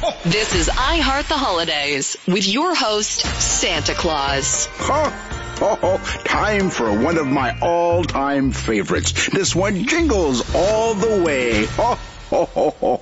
This is I Heart the Holidays with your host, Santa Claus. Time for one of my all-time favorites. This one jingles all the way.